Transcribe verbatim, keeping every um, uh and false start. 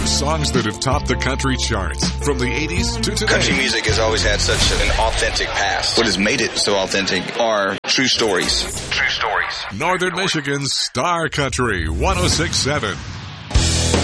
songs that have topped the country charts from the eighties to today. Country music has always had such an authentic past. What has made it so authentic are true stories. True stories. Northern Michigan's Star Country one oh six point seven.